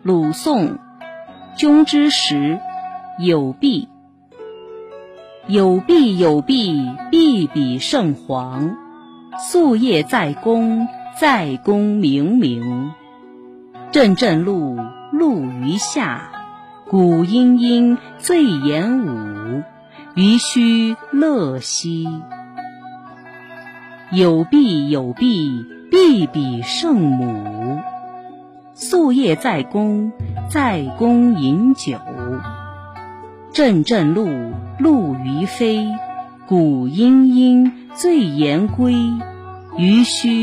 鲁宋，邛之时，有裨。有裨有裨，裨比圣皇。夙夜在公，在公冥冥。阵阵鹿，鹿于下。鼓殷殷，醉言舞。鱼须乐兮。有裨有裨，裨比圣母。夙夜在公，在公饮酒。阵阵鹿，鹿于飞。鼓殷殷，醉言归。鱼须